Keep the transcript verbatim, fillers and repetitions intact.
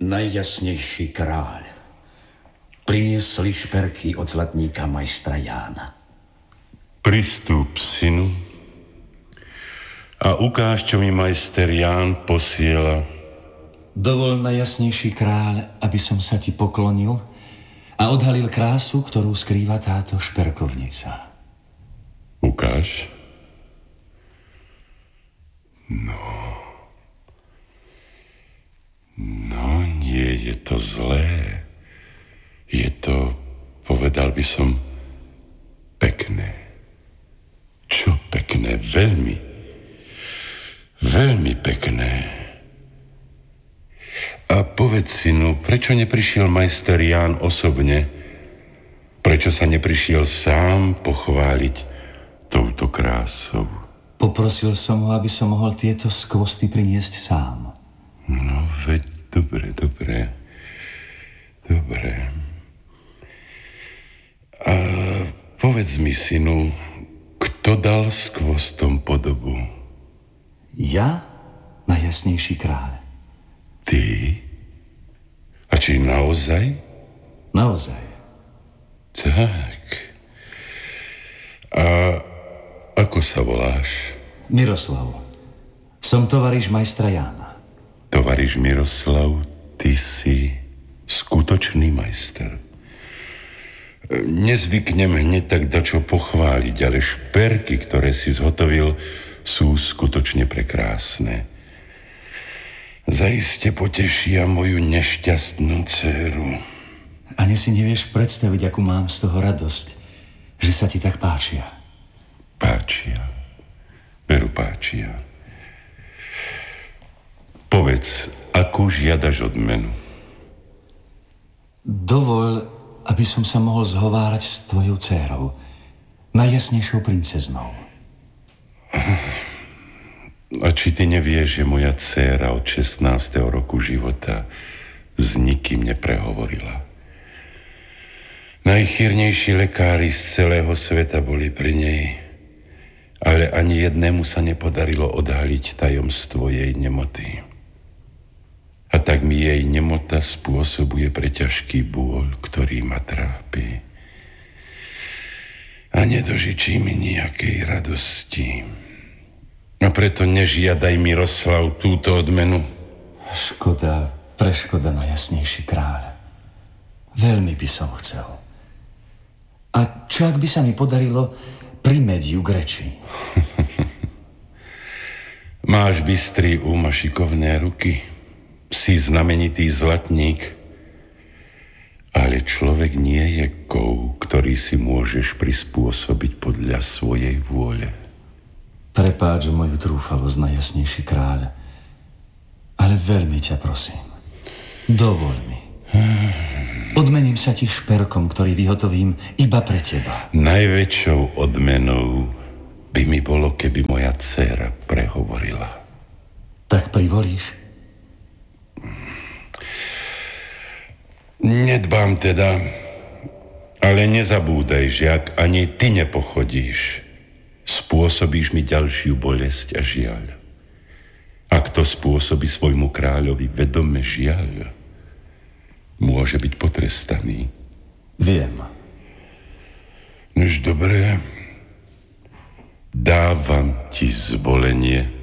Najjasnejší kráľ, priniesli šperky od zlatníka majstra Jána. Pristúp, synu, a ukáž, čo mi majster Ján posiela. Dovol, najjasnejší kráľ, aby som sa ti poklonil a odhalil krásu, ktorú skrýva táto šperkovnica. Ukáž. No... No, nie je to zlé. Je to, povedal by som, pekné. Čo pekné? Veľmi. Veľmi pekné. A povedz, synu, prečo neprišiel majster Ján osobne? Prečo sa neprišiel sám pochváliť touto krásou? Poprosil som ho, aby som mohol tieto skvosty priniesť sám. No, veď, dobre, dobre. Dobre. A povedz mi, synu, kto dal skvostom podobu? Ja, najjasnejší kráľ. Ty? A či naozaj? Naozaj. Tak. A ako sa voláš? Miroslav. Som tovariš majstra Jána. Tovariš Miroslav, ty si skutočný majster. Nezvyknem hneď tak dačo pochváliť, ale šperky, ktoré si zhotovil, sú skutočne prekrásne. Zaiste potešia moju nešťastnú dcéru. Ani si nevieš predstaviť, akú mám z toho radosť, že sa ti tak páčia. Páčia. Veru páčia. Povedz, akú žiadaš odmenu? Dovol, aby som sa mohol zhovárať s tvojou dcérou, najjasnejšou princeznou. A či ty nevieš, že moja dcéra od šestnásteho roku života s nikým neprehovorila? Najchýrnejší lekári z celého sveta boli pri nej, ale ani jednému sa nepodarilo odhaliť tajomstvo jej nemoty. A tak mi jej nemota spôsobuje preťažký bôľ, ktorý ma trápi. A nedožičí mi nejakej radosti. A preto nežiadaj, Miroslav, túto odmenu. Škoda, preškoda, najjasnejší kráľ. Veľmi by som chcel. A čo ak by sa mi podarilo primeť ju k reči? Máš bystrý um a šikovné ruky. Si znamenitý zlatník, ale človek nie je kov, ktorý si môžeš prispôsobiť podľa svojej vôle. Prepáč moju trúfalosť, najjasnejší kráľ, ale veľmi ťa prosím, dovol mi. Odmením sa ti šperkom, ktorý vyhotovím iba pre teba. Najväčšou odmenou by mi bolo, keby moja dcéra prehovorila. Tak privolíš? Nedbám teda, ale nezabúdaj, že ak ani ty nepochodíš, spôsobíš mi ďalšiu bolesť a žiaľ. A kto spôsobí svojmu kráľovi vedome žiaľ, môže byť potrestaný. Viem. Nož dobre, dávam ti zvolenie.